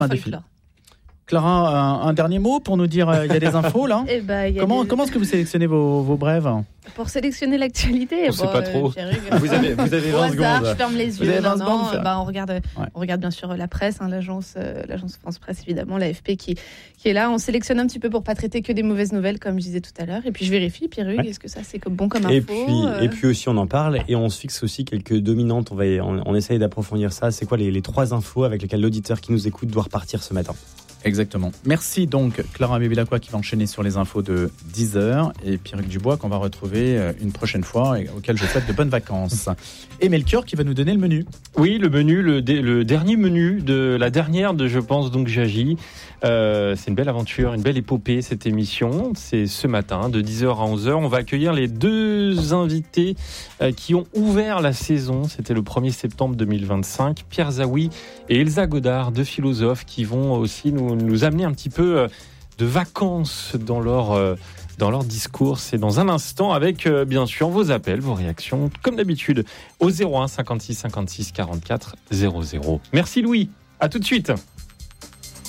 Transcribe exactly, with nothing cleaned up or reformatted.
Un défi. Clara, un, un dernier mot pour nous dire, il euh, y a des infos là. Eh ben, y a comment, des... comment est-ce que vous sélectionnez vos, vos brèves ? Pour sélectionner l'actualité, on bon, sait pas trop. Euh, vous avez, vous avez vingt hasard, secondes. Je ferme les Vous yeux. avez vingt non, secondes, non, bah, on regarde, ouais. on regarde bien sûr la presse, hein, l'agence, euh, l'agence France Presse évidemment, l'A F P qui, qui est là. On sélectionne un petit peu pour pas traiter que des mauvaises nouvelles, comme je disais tout à l'heure. Et puis je vérifie, Pierre-Hugues, ouais. Est-ce que ça c'est comme bon comme info ? Et puis, euh... et puis aussi on en parle et on se fixe aussi quelques dominantes. On va, on, on essaye d'approfondir ça. C'est quoi les, les trois infos avec lesquelles l'auditeur qui nous écoute doit repartir ce matin ? Exactement. Merci donc Clara Bevilacqua qui va enchaîner sur les infos de dix heures et Pierre-Hugues Dubois qu'on va retrouver une prochaine fois et auquel je souhaite de bonnes vacances. Et Melchior qui va nous donner le menu. Oui, le menu, le, dé, le dernier menu de la dernière de Je pense donc j'agis. Euh, c'est une belle aventure, une belle épopée cette émission. C'est ce matin de dix heures à onze heures. On va accueillir les deux invités euh, qui ont ouvert la saison. C'était le premier septembre deux mille vingt-cinq. Pierre Zaoui et Elsa Godard, deux philosophes qui vont aussi nous, nous amener un petit peu de vacances dans leur, euh, dans leur discours. C'est dans un instant avec euh, bien sûr vos appels, vos réactions, comme d'habitude, au zéro un cinquante-six cinquante-six quarante-quatre zéro zéro. Merci Louis, à tout de suite.